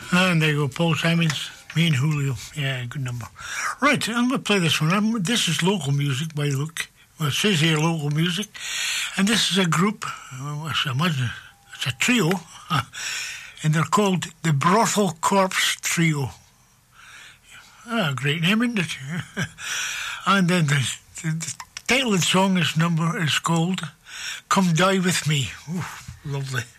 And there you go, Paul Simons, Me and Julio. Yeah, good number. Right, I'm going to play this one. This is local music by the look. Well, it says here local music. And this is a group, I imagine it's a trio, and they're called the Brothel Corpse Trio. Ah, great name, isn't it? And then the title of the song, this number is called Come Die With Me. Ooh, lovely.